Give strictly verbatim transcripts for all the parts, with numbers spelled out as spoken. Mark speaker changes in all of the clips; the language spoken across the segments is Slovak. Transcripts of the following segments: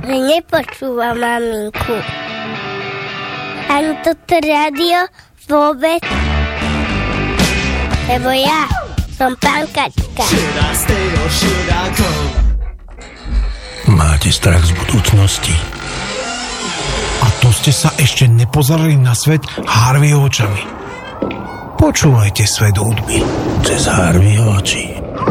Speaker 1: že nepočúva maminku. Ani toto rádio vôbec. Lebo ja som pankačka.
Speaker 2: Máte strach z budúcnosti? A to ste sa ešte nepozerali na svet Harveyho očami. Počúvajte svet hudby cez Harveyho oči.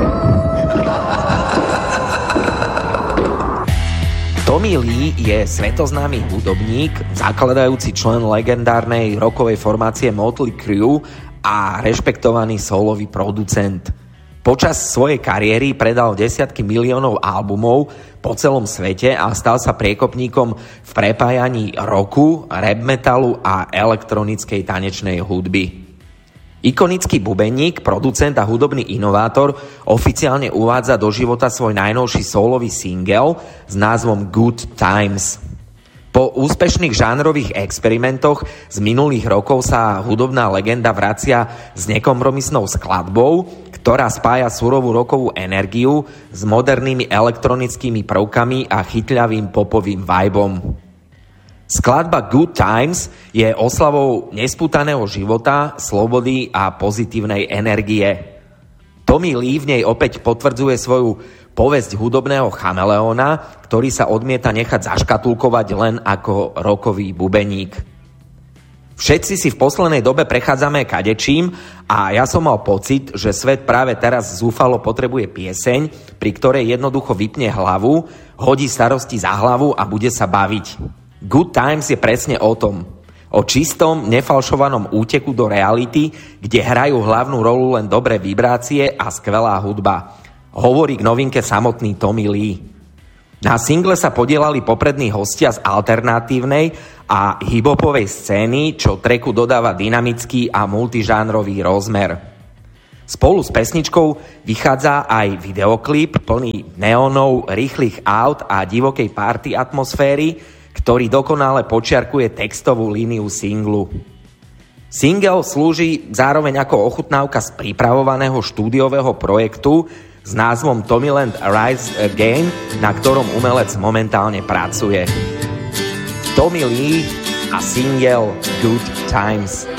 Speaker 3: Tommy Lee je svetoznámy hudobník, zakladajúci člen legendárnej rockovej formácie Motley Crue a rešpektovaný solový producent. Počas svojej kariéry predal desiatky miliónov albumov po celom svete a stal sa priekopníkom v prepájaní rocku, rap metalu a elektronickej tanečnej hudby. Ikonický bubeník, producent a hudobný inovátor oficiálne uvádza do života svoj najnovší soulový single s názvom Good Times. Po úspešných žánrových experimentoch z minulých rokov sa hudobná legenda vracia s nekompromisnou skladbou, ktorá spája surovú rockovú energiu s modernými elektronickými prvkami a chytľavým popovým vibom. Skladba Good Times je oslavou nespútaného života, slobody a pozitívnej energie. Tommy Lee v nej opäť potvrdzuje svoju povesť hudobného chameleóna, ktorý sa odmieta nechať zaškatulkovať len ako rockový bubeník. Všetci si v poslednej dobe prechádzame kadečím a ja som mal pocit, že svet práve teraz zúfalo potrebuje pieseň, pri ktorej jednoducho vypne hlavu, hodí starosti za hlavu a bude sa baviť. Good Times je presne o tom. O čistom, nefalšovanom úteku do reality, kde hrajú hlavnú rolu len dobré vibrácie a skvelá hudba. Hovorí k novinke samotný Tommy Lee. Na single sa podielali poprední hostia z alternatívnej a hip-hopovej scény, čo tracku dodáva dynamický a multižánrový rozmer. Spolu s pesničkou vychádza aj videoklip plný neónov, rýchlych aut a divokej party atmosféry, ktorý dokonale počiarkuje textovú líniu singlu. Single slúži zároveň ako ochutnávka z pripravovaného štúdiového projektu s názvom Tommyland Rise Again, na ktorom umelec momentálne pracuje. Tommy Lee a single Good Times.